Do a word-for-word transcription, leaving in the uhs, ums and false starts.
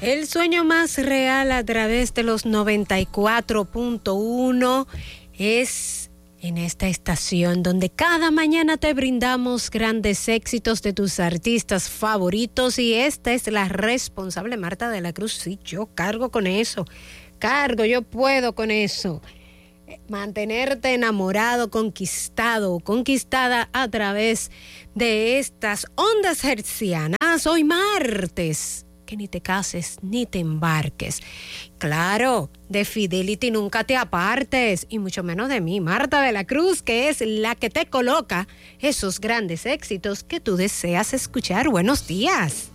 El sueño más real a través de los noventa y cuatro punto uno es en esta estación donde cada mañana te brindamos grandes éxitos de tus artistas favoritos, y esta es la responsable Marta de la Cruz. Sí, yo cargo con eso, cargo, yo puedo con eso. Mantenerte enamorado, conquistado, conquistada a través de estas ondas hertzianas. Hoy martes, que ni te cases ni te embarques. Claro, de Fidelity nunca te apartes, y mucho menos de mí, Marta de la Cruz, que es la que te coloca esos grandes éxitos que tú deseas escuchar. Buenos días.